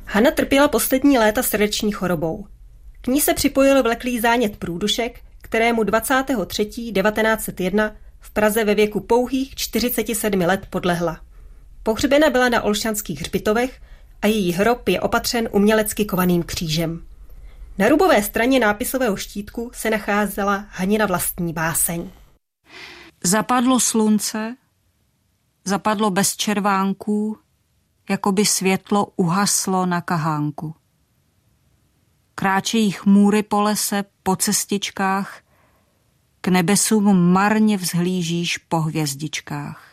Hana trpěla poslední léta srdeční chorobou. K ní se připojil vleklý zánět průdušek, kterému 23. 1901 v Praze ve věku pouhých 47 let podlehla. Pohřbena byla na Olšanských hřbitovech a její hrob je opatřen umělecky kovaným křížem. Na rubové straně nápisového štítku se nacházela Hanina vlastní báseň. Zapadlo slunce, zapadlo bez červánků, jako by světlo uhaslo na kahánku. Kráčejí chmůry po lese, po cestičkách, k nebesům marně vzhlížíš po hvězdičkách.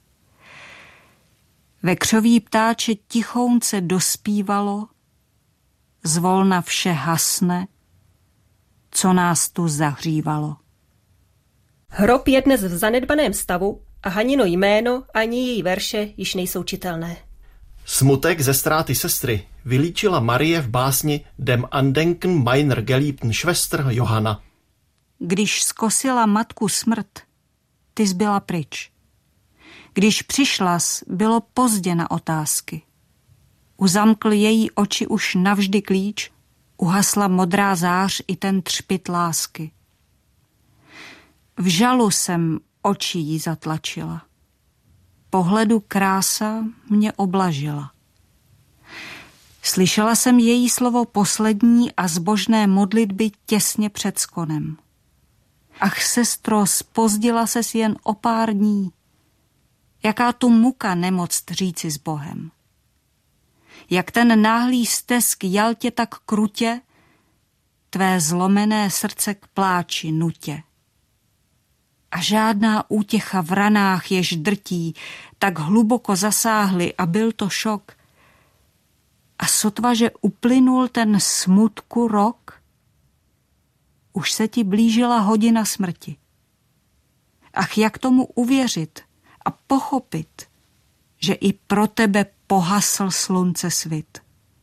Vekřový ptáče tichounce dospívalo, zvolna vše hasne, co nás tu zahřívalo. Hrob je dnes v zanedbaném stavu a Hanino jméno ani její verše již nejsou čitelné. Smutek ze ztráty sestry vylíčila Marie v básni Dem Andenken meiner geliebten Schwester Johanna. Když zkosila matku smrt, ty zbyla pryč. Když přišlas, bylo pozdě na otázky. Uzamkl její oči už navždy klíč, uhasla modrá zář i ten třpyt lásky. V žalu jsem oči jí zatlačila. Pohledu krása mě oblažila. Slyšela jsem její slovo poslední a zbožné modlitby těsně před skonem. Ach, sestro, zpozdila ses jen o pár dní. Jaká tu muka nemoct říci s Bohem. Jak ten náhlý stesk jal tě tak krutě, tvé zlomené srdce k pláči nutě. A žádná útěcha v ranách, jež drtí, tak hluboko zasáhly a byl to šok. A sotva, že uplynul ten smutku rok, už se ti blížila hodina smrti. Ach, jak tomu uvěřit a pochopit, že i pro tebe pohasl slunce svit.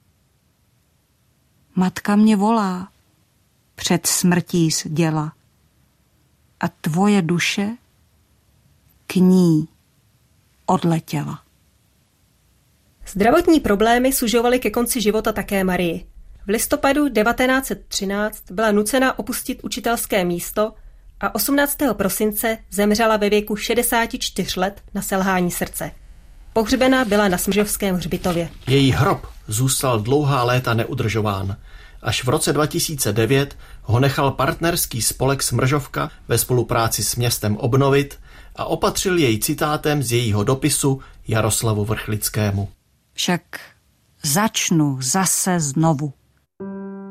Matka mě volá, před smrtí zděla, a tvoje duše k ní odletěla. Zdravotní problémy sužovaly ke konci života také Marii. V listopadu 1913 byla nucena opustit učitelské místo a 18. prosince zemřela ve věku 64 let na selhání srdce. Pohřbena byla na Smržovském hřbitově. Její hrob zůstal dlouhá léta neudržován. Až v roce 2009 ho nechal partnerský spolek Smržovka ve spolupráci s městem obnovit a opatřil jej citátem z jejího dopisu Jaroslavu Vrchlickému. Však začnu zase znovu.